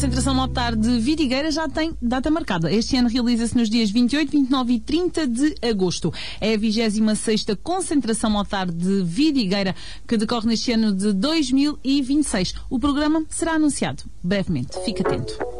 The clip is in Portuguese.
concentração motar de Vidigueira já tem data marcada. Este ano realiza-se nos dias 28, 29 e 30 de agosto. É a 26ª concentração motar de Vidigueira que decorre neste ano de 2026. O programa será anunciado brevemente. Fique atento.